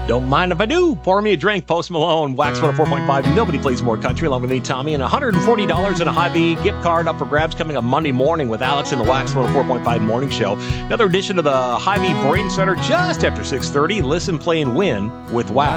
Don't mind if I do. Pour me a drink. Post Malone, Wax 104.5. Nobody plays more country, along with me, Tommy, and $140 in a Hy-Vee gift card up for grabs coming up Monday morning with Alex in the Wax 104.5 morning show. Another edition of the Hy-Vee Brain Center just after 6:30. Listen, play, and win with Wax.